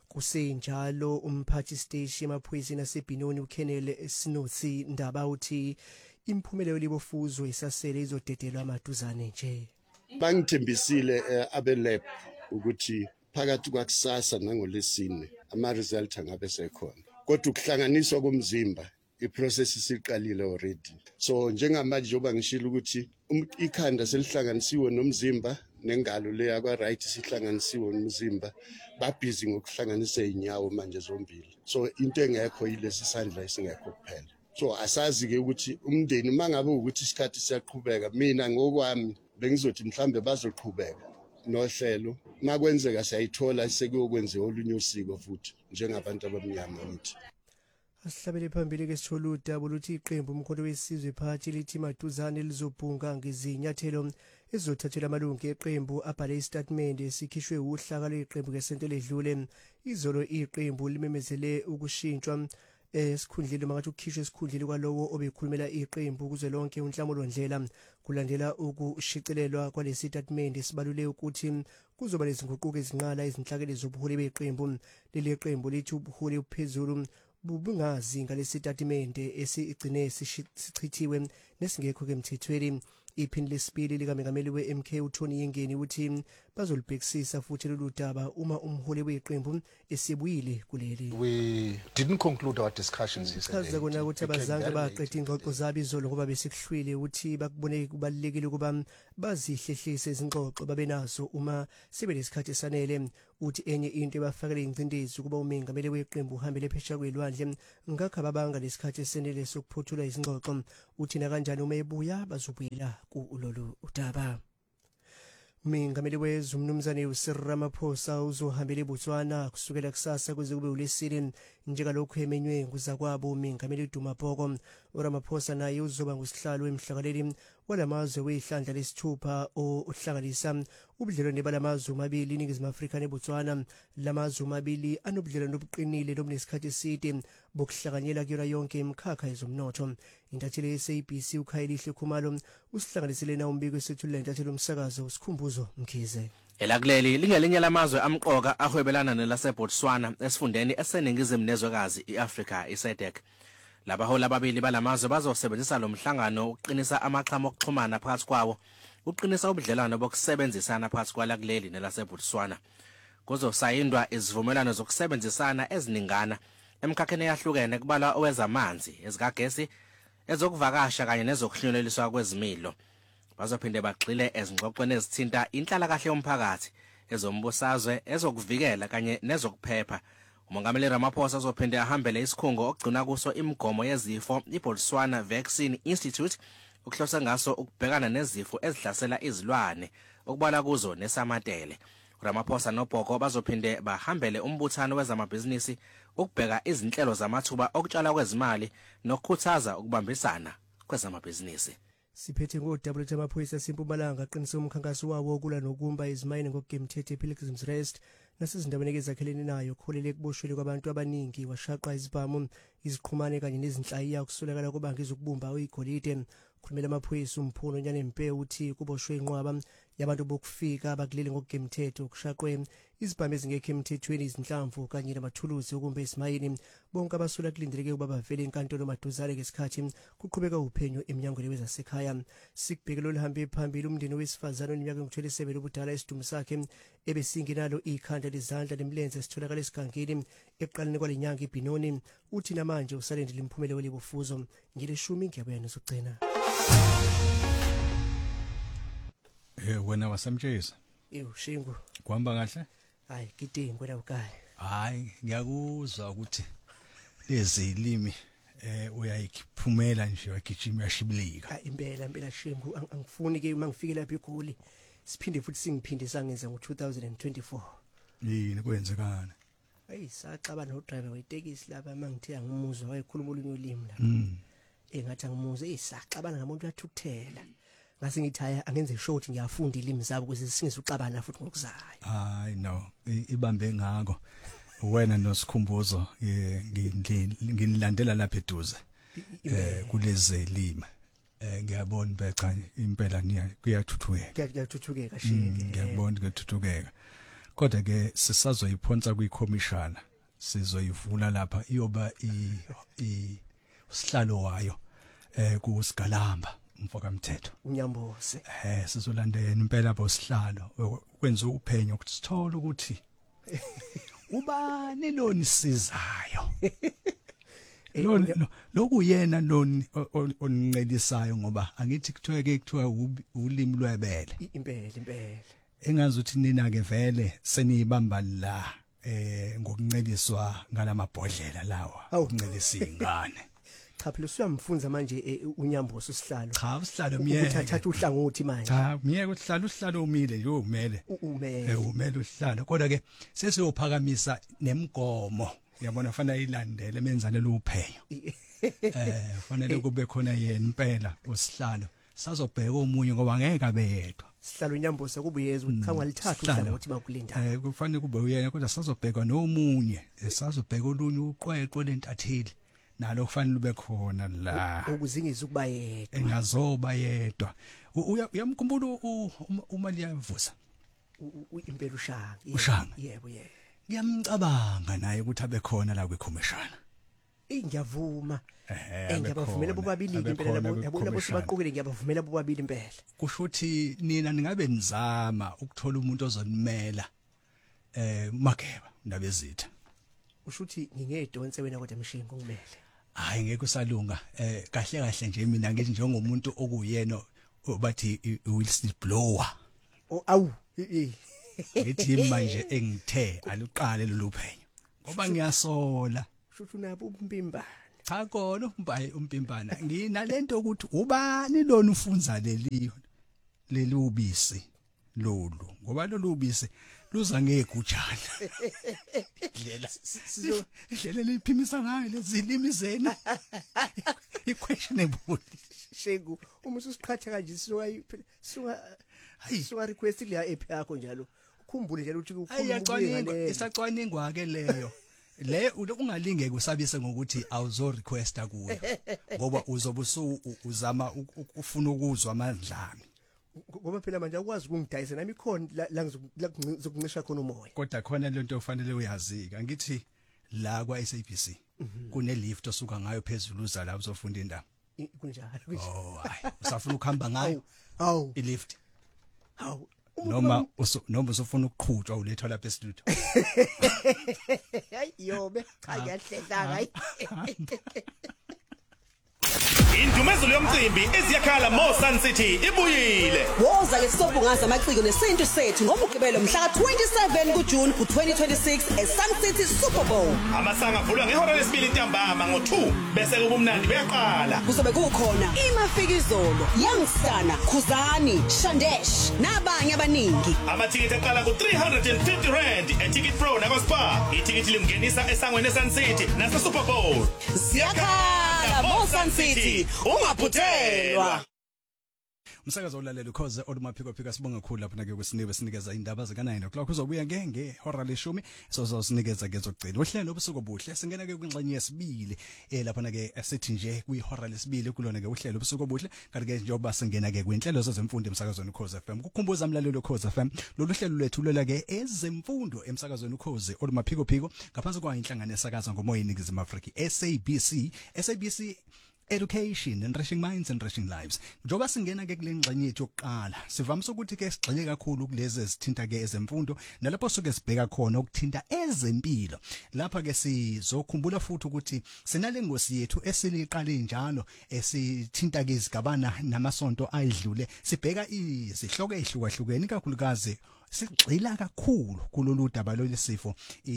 Kusenjalo umphathi station emaphoyiseni aseBinoni uKenele Sinothi Ndaba uthi imphumela yolibofuzo isasele izodedelwa amaduzane nje. Bangithembisile abelab ukuthi phakathi kwakusasa nangolesine ama result angabe sekhona, kodwa ukuhlanganiswa komzimba iprocess isiqalile already. So njengamanje njoba ngishilo ukuthi ikhanda selihlanganisiwe nomzimba nengalo leya kwa right sihlanganisiwe nomzimba, babhizi ngokuhlanganisa inyawo manje zombili. So into engekho yilesi sandla esingekho kuphela. So asazi ke ukuthi umndeni mangabe ukuthi isikhathi siyaqhubeka, mina ngokwami bengizothi mhlambe bazoqhubeka nohlelo makwenzeka siyayithola sekuyokwenziwa olunye usiko futhi njengabantu abamnyama nithi. Asihlabele phambili ke sithola udaba oluthi iqembu umkhonto wesizwe phathi lithi maduzane lizobhunga ngezinyathelo ezothathela amalungu eqembu abhale isitatimende esikhishwe uhlaka leqembu ngesonto ledlule. Izolo iqembu limemezele ukushintshwa esikhundleni makathi ukukhishwa esikhundleni kwalowo obekhulumela iqembu kuze lonke unhlamulo ndlela kulandela ukushicelelwa kwalesi statement esibalule ukuthi kuzoba lezinguquko ezinqala ezinhlakeni zobuholi beqembu. Leli qembu lithi ubuholi ophezulu bubungazi ngalesi statement esigcine sichithiwe nesingekho kemthethweni. Iphini lesibili likaMengameli we-M K uThoni Yengeni uthi bazolibhekisisa futhi lolu daba uma umholi weqembu esebuyile kuleli. We didn't conclude our discussions yesterday. Chaza kona ukuthi abazange baqeda ingxoxo zabo izolo ngoba besikuhlwile uthi bakubone kubalekile ukuba bazihlehlise izingxoxo babenazo uma sibe lesikhathi esanele. Uthi enye into ebafakele ingcindezi ukuba uMengameli weqembu uhambele phesheya kwelwandle ngakho ababanga lesikhathi esenele sokuphothula izingxoxo. Uthi na kanjani uma ebuya bazobuyela kulolu udaba. Umengameli wezwe uMnumzane uCyril Ramaphosa uzohambela eBotswana kusukela kusasa kuze kube uLwesine njengalokho emenywe nguzakwabo uMengameli Duma Bhoko. uRamaphosa naye uzoba ngusihlalo emhlakaleli walamazwe wehlandla lesithupha ohlanganisa ubudlelwano balamazwe amabili iNingizimu Afrika neBotswana. Lamazwe amabili anobudlelwano obuqinile lobunesikhathi eside bokuhlanganyela kuyona yonke imikhakha yezomnotho. Intatheli ye-S A B C uKhayelihle Khumalo usihlanganisele na umbiko esethulile intatheli umsakazo uSikhumbuzo Mkhize. Elakuleli lingelinye lamazwe amqoka ahwebelana nelaseBotswana esifundeni eseningizimu nezwekazi iAfrika iSADC. Labahola ababili balamazwe bazosebenzisa lo mhlangano uqinisa amaqhama okuxhumana phakathi kwawo, uqinisa ubudlelwano bokusebenzisana phakathi kwalakuleli nelaseBotswana. Kuzosayindwa izivumelwano zokusebenzisana eziningana emkhakheni eyahlukene kubalwa owezamanzi, ezikagesi, ezokuvakasha kanye nezokuhluleliswa kwezimilo. Bazophinde bagxile ezingxoxweni ezithinta inhlalakahle yomphakathi, ezombusazwe, ezokuvikela kanye nezokuphepha. umongameli Ramaphosa uzophinde ahambele isikhungo okugcina kuso imigomo yezifo iBotswana Vaccine Institute ukuhlosa ngaso ukubhekana nezifo ezihlasela izilwane okubala kuzo nesamatele. Ramaphosa noBhoko bazophinde bahambele umbuthano wezamabhizinisi ukubheka izinhlelo zamathuba okutshala kwezimali nokukhuthaza ukubambisana kwezamabhizinisi. Siphethe ngo-W amaphoyisa eMpumalanga aqinisa umkhankaso wawo kula nokumba izimayini ngokugemthethe Pilgrim's Rest nasezindaweni ezakhelene nayo kholele ekuboshweni kwabantu abaningi washaqa izibhamu iziqhumane kanye nezinhlayiya kusolekala kubanga izokubumba uyigolide. Khulumela amaphoyisa umphuno nyane mpe uthi kuboshwe inqwaba yabantu bokufika bakulele ngokugemthetho kushaqwe izibhamu ezingekho emthethweni izinhlamvu kanye namathuluzi okumba izimayini. Bonke abasola kulindeleke ukuba bavele enkantolo maduzane ngesikhathi kuqhubeka uphenyo eminyangweni wezasekhaya. Sikubhekelo lihambe phambili umndeni wesifazane onyaka ngo-twenty-seven obudala isidumo sakhe ebesingenalo ikhanda lezandla lemlenze sitholakala esigangeni ekuqaleni kwalenyanga iBinoni uthi namanje usalendile imphumela welibufuzo. Ngileshumi ngiyabuya nesogcina. Eh wena wasamtshisa. Eh ushingo. Kuhamba kahle? Hayi gidingi kwela ukhaya. Hayi ngiyakuzwa ukuthi lezi limi eh uyayiphumela nje wagijima yashibilika. Impela impela shingo angifuni ke uma ngifike lapha eGoli siphinde futhi singiphinde sangenza ngo-twenty twenty-four. Yini kwenzekana? Hayi saxaba no driver wetekisi lapha mangithe angimuzwa wayekhuluma olunye ulimi la. Mm. Engathi angimuze isaxabana ngamuntu athuthela. Ngase ngithaya angenze short ngiyafunda ilimi zabo ukuze singezuxabana futhi ngokuzayo. Hayi no ibambe ngako. Wena nosikhumbuzo nginilandela lapha eduze. Eh kulezi lima. Eh ngiyabona becha impela niya kuyathuthukeka. Kuyathuthukeka shinge. Ngiyabona kuyathuthukeka. Kodwa ke sisazoyiphonsa kwikhomishana. Sizoyivula lapha iyoba i usihlalo wayo eh kusigalamba mfoka mthetho unyambose eh sizolandela impela lapho sihlalo kwenza uphenyo ukuthi sithola ukuthi ubani loni sizayo lokhu yena loni onincelisayo ngoba angithi kuthiwe ke kuthiwa ulimi lwebele impela impela engazi ukuthi nina ke vele seniyibamba la eh ngokunceliswa ngalamabhodlela lawa ukuncelisa ingane. Cha phela usuyamfunza manje unyamboso usihlalo. Cha usihlalo miyeke. Uthatha uhlangothi manje. Cha miyeke usihlalo usihlalo umile nje umele. Umele. Eh umele usihlalo kodwa ke sesiyophakamisa nemigomo. Uyabona fanele ilandele menzanele uphenyo. Eh fanele kube khona yena impela usihlalo. Sazobheka omunye ngoba ngeke abe yedwa. Sihlalo unyamboso kubuyeza ukuthi cha ngalithatha uhlangothi bakulinda. Eh kufanele kube uyena kodwa sazobheka nomunye. Sazobheka olunye uqweqwe lentatheli. Nalo kufanele ube khona la ukuzingisa ukuba yedwa engazoba yedwa uyamkhumbula uma liyavusa impela ushanga ushanga yebo yebo ngiyamcabanga naye ukuthi abe khona la kwikhomishana eh ngiyavuma eh ngiyabavumela bobabili impela labo labo sibaqokile ngiyabavumela bobabili impela kusho ukuthi nina ningabe nizama ukuthola umuntu ozonimela eh Mageba ndaba ezitha usho ukuthi ngingedonse wena kodwa emshingo ngumele hayi ngeke usalunga eh kahle kahle nje mina ngithi njengomuntu okuyena bathi Wilson blower oh awu ngithi manje engithe aluqale loluphenyo ngoba ngiyasola shuthu nabo umpimbana cha khona umbaye umpimbana nginalento ukuthi ubani lona ufunza leliyo lelubisi lolu ngoba lolubisi luza ngegujana dlela sizo dlela liphimisa ngayo lezilimi zeni i-questionable shegu uma usiqhatha kanje suka suka suka request le app yakho njalo ukhumbule njalo ukuthi ukhuluma isacwaningwa ke leyo le ungalingeke usabise ngokuthi awuzo requesta kuyo ngoba uzobe uzama ufuna ukuzwa amandlami ngoba phela manje akwazi ukungidayisa nami khona la ngizokuncisha khona umoya kodwa khona lento ofanele uyazika ngithi la kwa S A B C kune lift osuka ngayo phezulu uza la uzofunda indaba kunjalo oh hayi usafuna ukuhamba ngayo awu i lift awu noma noma usufuna ukuqhutshwa ulethwa lapha estudio hayi yobe cha ngiyahlela hayi Indumezulu yomcimbi eziyakhala Mo Sun City ibuyile. Woza ke sobungaza amaciko nesintu sethu ngomgqibelo mhla ka twenty-seven kuJune ku twenty twenty-six eSun City Super Bowl. Amasanga avulwa ngehora lesibili ntambama ngo two bese kubumnandi beyaqala. Kuzobe kukhona iMafikizolo, Youngstana, Khuzani, Shandesh nabanye abaningi. Amathikiti aqala ku three hundred fifty rand eTicket Pro na Spa. Itikiti limngenisa esangweni eSun City nase Super Bowl. Siyakhala Mo Sun City, ungaphuthelwa. Umsakazo olalela ukhoze olumaphiko phika sibonga kakhulu lapha na ke kusinibe sinikeza indaba zika nine o'clock uzobuya ke ngehora leshumi sizosinikeza ke zokugcina uhlelo obusuku obuhle singena ke kwingxenye yesibili eh lapha na ke asithi nje kwihora lesibili kulona ke uhlelo obusuku obuhle kanti ke njengoba singena ke kwinhlelo zezemfundo emsakazweni ukhoze F M kukhumbuza umlalelo ukhoze F M lolu hlelo lethu lela ke ezemfundo emsakazweni ukhoze olumaphiko phiko ngaphansi kwa inhlangano esakaza ngomoya iningizimu Afrika S A B C S A B C Education, Enriching Minds, Enriching Lives. Njoba singena ke kule ngxenye yethu yokuqala sivamisa ukuthi ke sigxile kakhulu kulezi ezithinta ke ezemfundo nalapho soke sibheka khona ukuthinta ezempilo. Lapha ke sizokhumbula futhi ukuthi sinale ngosi yethu esiliqale njalo esithinta ke izigabana namasonto ayidlule sibheka izihloko ezihlukahlukene kakhulukazi sigxila kakhulu kulolu daba lolesifo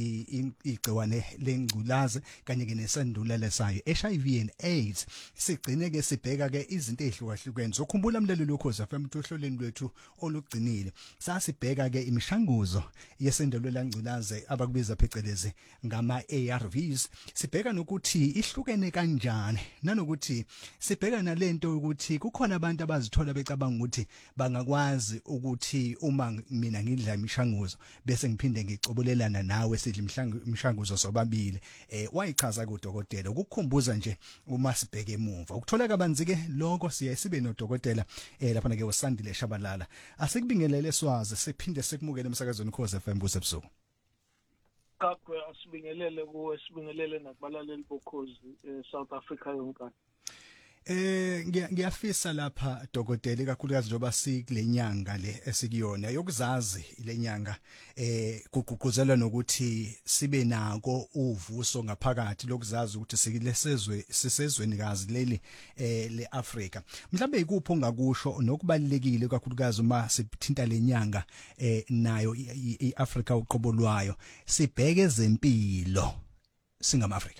igciwane lengculazi kanye ke nesandulele sayo H I V and AIDS sigcine ke sibheka ke izinto ezihlukahlukene zokhumbula umlelo lokhoza F M tohloleni lwethu olugcinile sasibheka ke imishanguzo yesendelo langculazi abakubiza phecelezi ngama A R Vs sibheka nokuthi ihlukene kanjani nanokuthi sibheka nalento ukuthi kukhona abantu abazithola becabanga ukuthi bangakwazi ukuthi uma mina ngidla imishanguzo bese ngiphinde ngicobulelana nawe sidla imishanguzo sobabili eh wayichaza kudokotela ukukhumbuza nje uma sibheke emuva ukuthola kabanzi ke lokho siya sibe nodokotela eh lapha ke uSandile Shabalala asikubingelele swazi siphinde sikumukele emsakazweni ukhoze F M busebusuku kakwe asibingelele kuwe sibingelele nakubalaleli bokhozi eSouth Africa yonke. Eh ngiyafisa lapha dokotela kakhulukazi njoba sikulenyanga le esikuyona yokuzazi lenyanga eh kuguquzelwa nokuthi sibe nako uvuso ngaphakathi lokuzazi ukuthi sikilesezwe sisezweni kazi leli eh leAfrika mhlambe ikuphi ongakusho nokubalekile kakhulukazi uma sithinta lenyanga eh nayo iAfrika uqobo lwayo sibheke ezempilo singamaAfrika.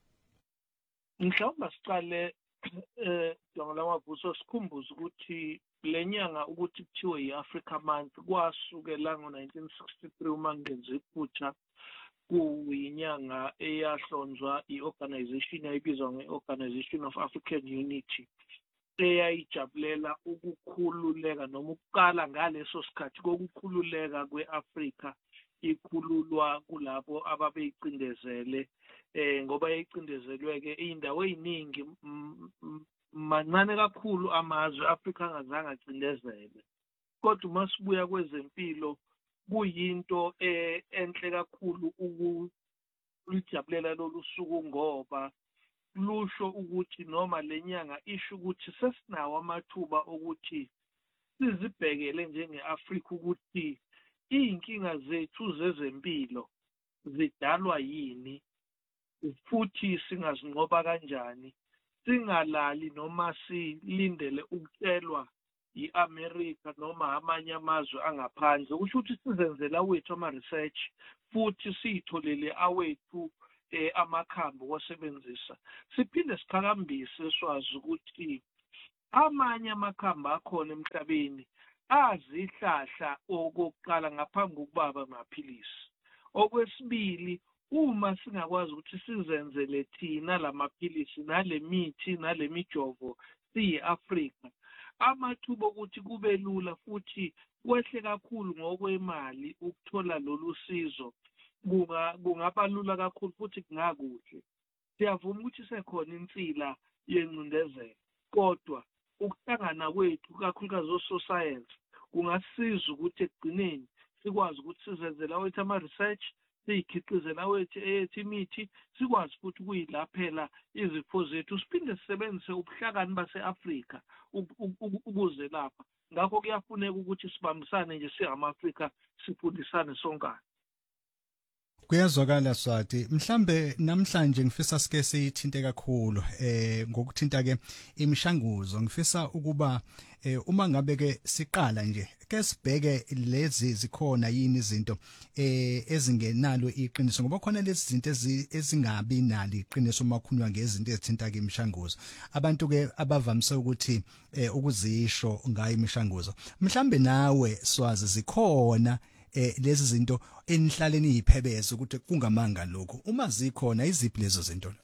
Mhlawumbe siqale eh dongela mavuso sikhumbuza ukuthi lenyanga ukuthi kuthiwe iAfrica Month kwasukela ngo nineteen sixty-three uma ngenze iphutha kuyinyanga eyahlonzwa iorganization ayibizwa ngeOrganization of African Unity eyayijabulela ukukhululeka noma ukuqala ngaleso sikhathi kokukhululeka kweAfrika ikhululwa kulabo ababeyicindezele eh ngoba yayicindezelwe ke indawo eziningi mancane kakhulu amazwe Afrika angazange acindezele kodwa masibuya kwezempilo kuyinto eh enhle kakhulu ukulijabulela lolu suku ngoba lusho ukuthi noma lenyanga isho ukuthi sesinawo amathuba ukuthi sizibhekele njengeAfrika ukuthi inkinga zethu zezempilo zidalwa yini futhi singazinqoba kanjani singalali noma silindele ukucelwa iAmerica noma amanye amazwe angaphandle kusho ukuthi sizenzela wethu ama research futhi sitholele awethu eh amakhambi wasebenzisa siphinde siqhakambise swazi ukuthi amanye amakhambi akhona emhlabeni azihlahla okokuqala ngaphambi kokubaba amaphilisi okwesibili uma singakwazi ukuthi sizenzele thina lamaphilisi nalemithi nalemijovo siyiAfrika amathuba ukuthi kube lula futhi kwehle kakhulu ngokwemali ukuthola lolu sizo kunga kungabalula kakhulu futhi kungakuhle siyavuma ukuthi sekhona insila yencindezelo kodwa ukuhlangana kwethu kakhulukazi osocience kungasiza ukuthi ekugcineni sikwazi ukuthi sizenzela wethu ama research siyikhiqizela wethu ethi imithi sikwazi futhi kuyilaphela izifo zethu siphinde sisebenzise ubuhlakani baseAfrika ukuze lapha ngakho kuyafuneka ukuthi sibambisane nje singamaAfrika sifundisane sonkana. Kuyazwakala Swati, mhlambe namhlanje ngifisa sike sithinte kakhulu eh ngokuthinta ke imishanguzo. Ngifisa ukuba eh uma ngabe ke siqala nje ke sibheke lezi zikhona yini izinto eh ezingenalo iqiniso, ngoba khona lezi zinto ezingabi nalo iqiniso makhulunywa ngezinto ezithinta ke imishanguzo. Abantu ke abavamise ukuthi eh ukuzisho ngayo imishanguzo. Mhlambe nawe Swazi zikhona eh lezi zinto enihlale niyiphebeza ukuthi kungamanga lokho, uma zikhona iziphi lezo zinto?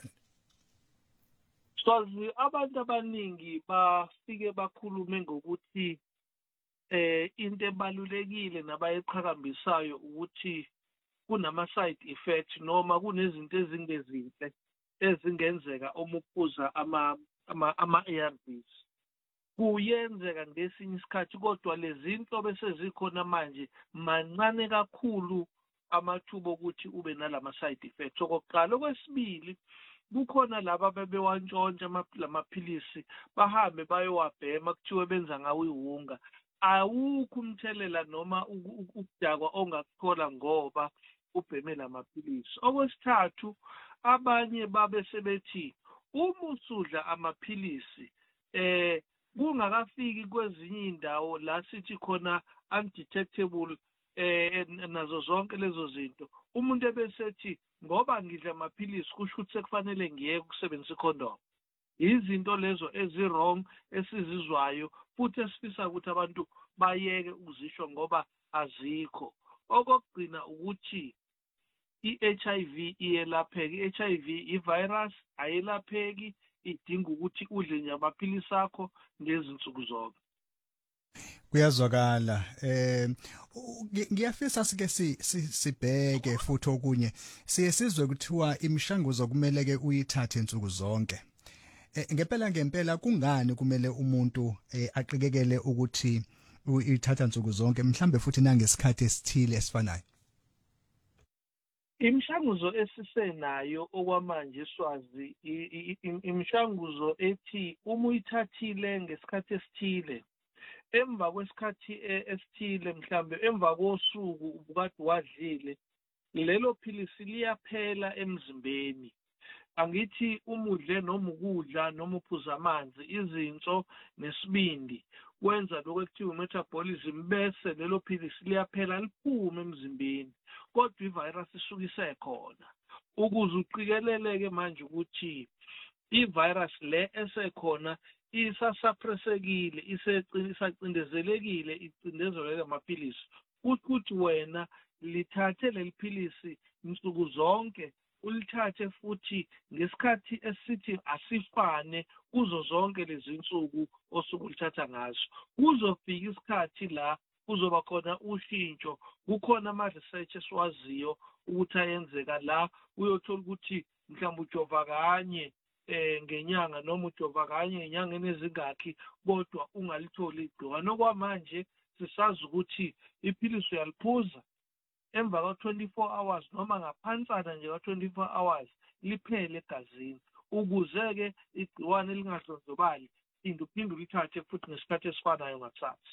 Swazi, abantu abaningi bafike bakhulume ngokuthi eh into ebalulekile nabayiqhakambisayo ukuthi kunama side effects noma kunezinto ezingezinhle ezingenzeka uma uphuza ama ama ama-A R Vs. Kuyenzeka ngesinye isikhathi, kodwa lezi zinto bese zikhona manje mancane kakhulu amathuba ukuthi ube nalama side effects. Okokuqala. Okwesibili, kukhona laba bebewantshontsha lamaphilisi bahambe bayowabhema kuthiwe benza ngawo iwunga. Awukho umthelela noma ukudakwa ongakuthola ngoba ubheme lamaphilisi. Okwesithathu, abanye babe sebethi uma usudla amaphilisi eh kungakafiki kwezinye indawo la sithi khona undetectable eh nazo zonke lezo zinto, umuntu ebesethi ngoba ngidla amaphilisi kusho ukuthi sekufanele ngiyeke ukusebenzisa icondom. Izinto lezo ezi-wrong esizizwayo futhi esifisa ukuthi abantu bayeke ukuzisho ngoba azikho. Okugcina ukuthi i-H I V iyelapheki. i-H I V i-virus ayelapheki, idinga ukuthi udle nje amaphilisi akho ngezinsuku zonke. Kuyazwakala. Eh ngiyafisa sike sibheke futhi okunye siye sizwe kuthiwa imishanguzo kumele ke uyithathe insuku zonke. Ngempela ngempela kungani kumele umuntu aqikekele ukuthi uyithatha insuku zonke, mhlambe futhi nangesikhathi esithile esifanayo? Imishanguzo esisenayo okwamanje Swazi, imishanguzo ethi uma uyithathile ngesikhathi esithile, emva kwesikhathi esithile, mhlambe emva kosuku ubukade wadlile, lelo philisi liyaphela emzimbeni. Angithi umudle noma ukudla noma uphuza amanzi, izinso nesibindi kwenza lokho ekuthiwa metabolism, bese lelo philisi liyaphela liphume emzimbeni, kodwa ivirus isuke isekhona. Ukuze uqikeleleke manje ukuthi ivirus le esekhona isasuppressekile, isacindezelekile, icindezelwe amaphilisi, ukuthi wena lithathe leli philisi insuku zonke, ulithathe futhi ngesikhathi esithi asifane kuzo zonke lezi insuku osuku ulithatha ngazo. Kuzofika isikhathi la kuzoba khona ushintsho. Kukhona ama research esiwaziyo ukuthi ayenzeka la uyothola ukuthi mhlawumbe ujova kanye eh ngenyanga noma ujova kanye ngenyanga nezingakhi, kodwa ungalitholi igciwane. Okwamanje sisazi ukuthi iphilisi uyaliphuza emva ka twenty-four hours noma ngaphansana nje ka twenty-four hours liphele egazini, ukuze ke igciwane lingahlonzobali into uphinde ulithathe futhi ngesikhathi esifanayo ngakusasa.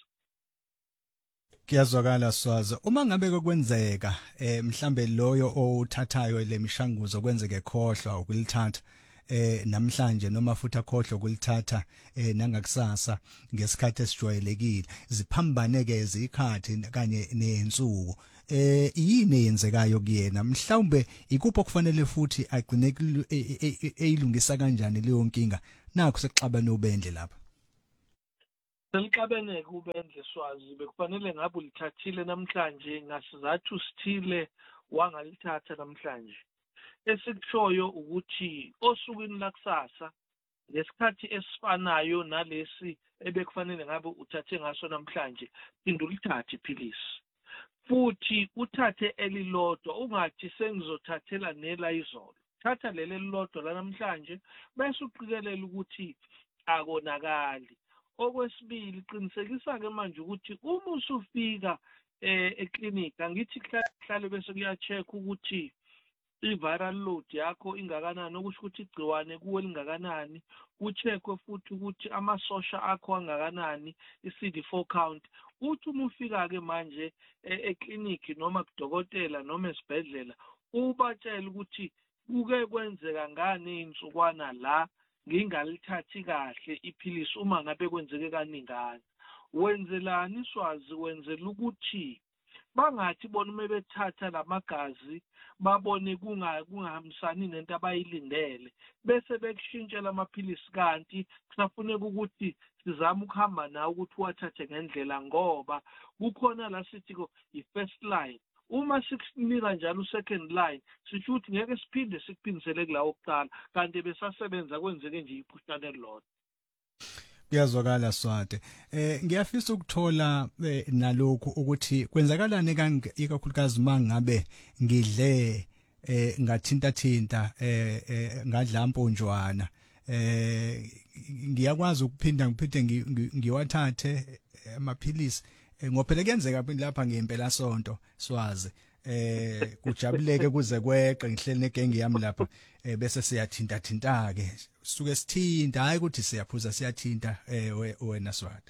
Kuyazwakala Swazi, uma ngabe kwenzeka eh mhlambe loyo othathayo le mishanguzo kwenzeke khohlwa ukulithatha eh namhlanje noma futhi akhohlwa ukulithatha eh nangakusasa ngesikhathi esijwayelekile, ziphambane ke izikhathi kanye nensuku, eh yini eyenzekayo kuyena? Mhlawumbe ikuphi okufanele futhi agcine eyilungisa kanjani leyo nkinga? Nakho sekuxabana ubendle lapha. Selixabene kubendle Swazi, bekufanele ngabe ulithathile namhlanje ngasizathu sithile wangalithatha namhlanje. Esikushoyo ukuthi osukwini lakusasa ngesikhathi esifanayo nalesi ebekufanele ngabe uthathe ngaso namhlanje, phinde ulithathe iphilisi futhi uthathe elilodwa, ungathi sengizothathela nela izolo. Thatha leli lilodwa la namhlanje bese uqikelela ukuthi akonakali. Okwesibili, qinisekisa ke manje ukuthi uma usufika eh eclinic, angithi kuhlale bese kuya-check ukuthi i-viral load yakho ingakanani, okusho ukuthi igciwane kuwe lingakanani, ucheckwe futhi ukuthi amasosha akho angakanani, i-C D four count. Uthi uma ufika ke manje eclinic noma kudokotela noma esibhedlela, ubatshela ukuthi kuke kwenzeka ngane insukwana la ngingalithathi kahle iphilisi uma ngabe kwenzeke kaningana. Wenzelani Swazi? Wenzela ukuthi bangathi bona uma bethatha lamagazi babone kungahambisani nento abayilindele bese bekushintshela amaphilisi, kanti kusafuneka ukuthi sizame ukuhamba nawo ukuthi wathathe ngendlela, ngoba kukhona la sithi ko i-first line. Uma sikunika njalo u-second line sisho ukuthi ngeke siphinde sikuphindisele kulawo kuqala, kanti besasebenza kwenzeke nje iphushane lodwa. Kuyazwakala Swati. Eh ngiyafisa ukuthola nalokho ukuthi kwenzakalani ikakhulukazi mangabe ngidle eh ngathinta thinta eh ngadla amponjwana eh ngiyakwazi ukuphinda ngiphinde ngiwathathe amaphilisi ngophela kuyenzeka lapha ngempela sonto Swazi eh kujabuleke kuze kweqe ngihleli negenge yami lapha bese siyathinta thinta ke suke sithinta hayi ukuthi siyaphuza siyathinta eh wena Swati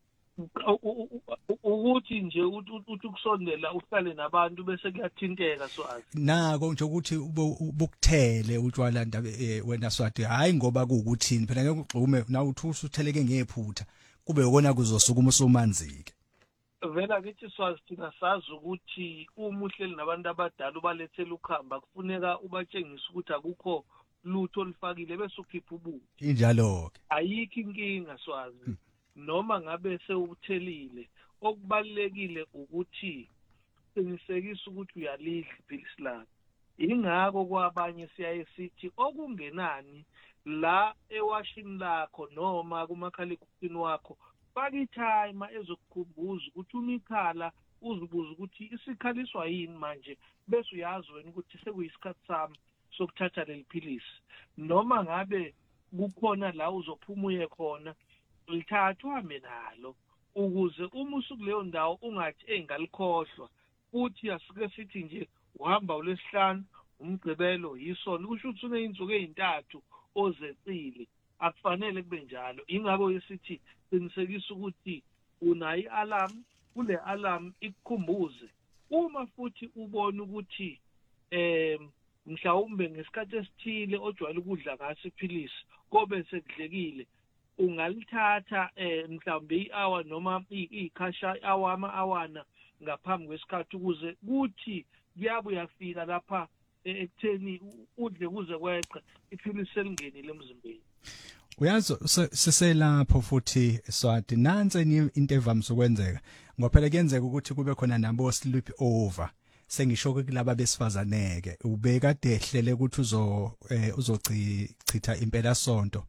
ukuthi nje uthi ukusondela uhlale nabantu bese kuyathinteka Swazi nako nje ukuthi ubukuthele utshwala ndaba wena Swati hayi ngoba kuukuthini phela ngeke ugxume na uthi usutheleke ngephutha kube ukona kuzosukuma usumanzike. Vela kithi Swazi thina sazi ukuthi uma uhleli nabantu abadala ubalethela ukuhamba kufuneka ubatshengise ukuthi akukho lutho olifakile bese ukhipha ubuthi. Injalo ke. Ayikho inkinga Swazi. Hmm. Noma ngabe sewuthelile okubalekile ukuthi qinisekisa ukuthi uyalidla iphilisi lakho. Ingakho kwabanye siyaye sithi okungenani la ewashini lakho noma kumakhalekhukhwini wakho faka itime ezokukhumbuza ukuthi umikhala uzibuza ukuthi isikhaliswa yini manje bese uyazi wena ukuthi sekuyisikhathi sami sokuthatha leli philisi. Noma ngabe kukhona la uzophumuye khona lithatha uhambe nalo ukuze uma usukuleyo ndawo ungathi engalikhohlwa futhi asike sithi nje uhamba uLesihlanu umgcibelo yisona kusho ukuthi uneyinsuku ezintathu ozecile akufanele kube njalo. Ingakho yesithi qinisekisa ukuthi unayo i-alarm, kule alarm ikukhumbuze uma futhi ubona ukuthi eh mhlawumbe ngesikhathi esithile ojwayele ukudla ngaso iphilisi kobe sekudlekile ungalithatha eh mhlawumbe i-hour noma ikhasha hour ama awana ngaphambi kwesikhathi ukuze kuthi kuyabe uyafika lapha ekutheni udle kuze kweqe iphilisi elingenile emzimbeni. Uyazi siselapho futhi Swati nansi into evamise ukwenzeka ngophela kuyenzeka ukuthi kube khona nabo sleep over sengisho kulaba besifazaneke ubeka dehlele ukuthi uzo uzochitha impela sonto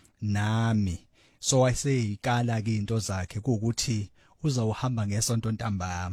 nami so ayiseyikala ke into zakhe kuukuthi uzawuhamba ngesonto ntambama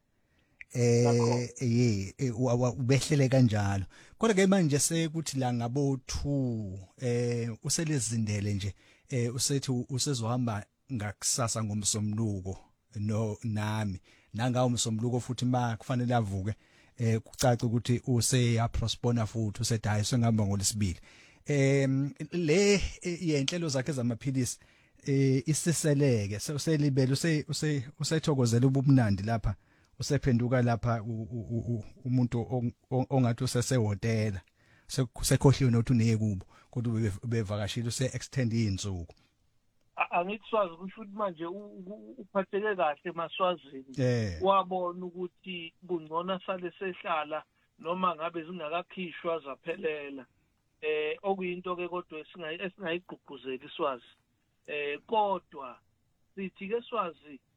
eh eh ubehlele kanjalo kodwa ke manje sekuthi la ngabo two eh uselezindele nje eh usethi usezohamba ngakusasa ngomsomluko no nami nanga umsomluko futhi ma kufanele avuke eh kucaca ukuthi use aprospona futhi usedayiswe ngamba ngolesibili em le yenhlelo zakhe zamaphilisi eh isiseleke uselibele use usethokozela ubumnandi lapha usephenduka lapha umuntu ongathi usesehotela sekhohliwe nothi unekubo kodwa ubevakashila use extend izinsuku. Angitswazi kusho ukuthi manje uphatheke kahle Maswazini wabona ukuthi kungcona sale sehlala noma ngabe zingakakhishwa zaphelela eh okuyinto ke kodwa esingayi esingayigqugquzeli Swazi eh kodwa sithi ke Swazi